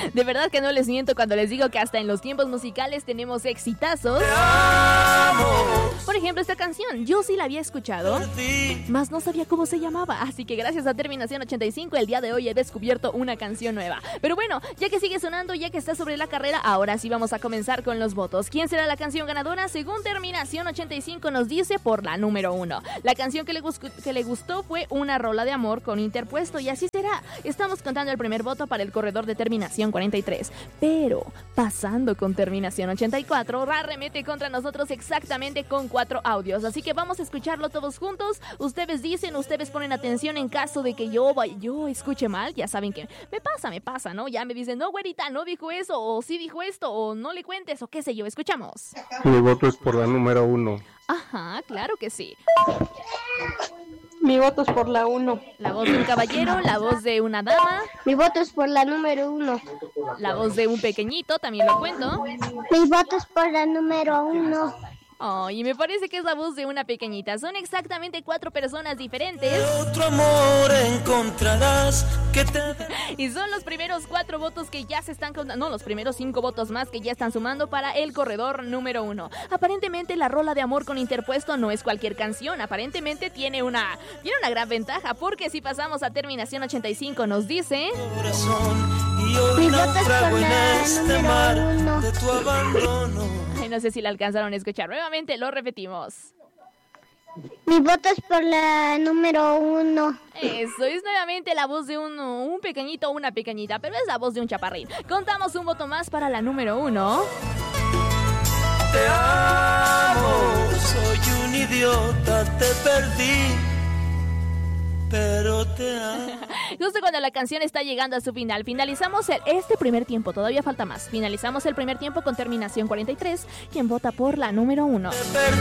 De verdad que no les miento cuando les digo que hasta en los tiempos musicales tenemos exitazos. Por ejemplo, esta canción, yo sí la había escuchado, mas no sabía cómo se llamaba. Así que gracias a Terminación 85, el día de hoy he descubierto una canción nueva. Pero bueno, ya que sigue sonando, ya que está sobre la carrera, ahora sí vamos a comenzar con los votos. ¿Quién será la canción ganadora? Según Terminación 85 nos dice por la número 1. La canción que le gustó fue Una rola de amor con Interpuesto, y así será. Estamos contando el primer voto para el corredor de Terminación 43. Pero, pasando con Terminación 84, arremete contra nosotros exactamente con 4 audios. Así que vamos a escucharlo todos juntos. Ustedes dicen, ustedes ponen atención en caso de que yo escuche mal. Ya saben que me pasa, ¿no? Ya me dicen, no, güerita, no dijo eso, o sí dijo esto, o no le cuentes, o qué sé yo. Escuchamos. Mi voto es por la número 1. Ajá, claro que sí. Mi voto es por la 1. La voz de un caballero, la voz de una dama. Mi voto es por la número 1. La voz de un pequeñito, también lo cuento. Mi voto es por la número 1. Oh, y me parece que es la voz de una pequeñita. Son exactamente 4 personas diferentes. Otro amor encontrarás que te... Y son los primeros 4 votos que ya se están contando. No, los primeros 5 votos más que ya están sumando para el corredor número 1. Aparentemente la rola de amor con Interpuesto no es cualquier canción. Aparentemente tiene una gran ventaja, porque si pasamos a Terminación 85 nos dice... Y hoy Mi voto es por naufrago en la este mar número 1. de tu abandono. Ay, no sé si la alcanzaron a escuchar. Nuevamente lo repetimos. Mi voto es por la número 1. Eso es nuevamente la voz de un pequeñito o una pequeñita, pero es la voz de un chaparrín. Contamos un voto más para la número 1. Te amo, soy un idiota, te perdí, pero te amo. Justo cuando la canción está llegando a su final, finalizamos este primer tiempo, todavía falta más. Finalizamos el primer tiempo con Terminación 43, quien vota por la número 1.